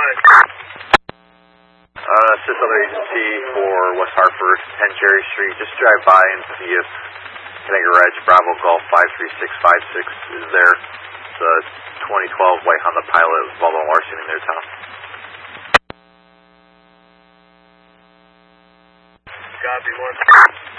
System agency for West Hartford, 10 Cherry Street. Just drive by and see if Connecticut Reg Bravo Golf 53656 is there. The 2012 white Honda Pilot with Volvo Larson in there, Tom. Copy, 1.